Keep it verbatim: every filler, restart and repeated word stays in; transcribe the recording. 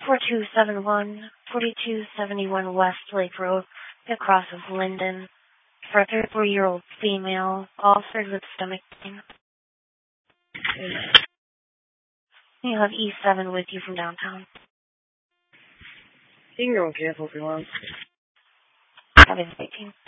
four two seven one, forty-two seventy-one West Lake Road, across of Linden, for a thirty-four-year-old female, all served with stomach pain. You have E seven with you from downtown. You can go and cancel if you want. Have a eighteen.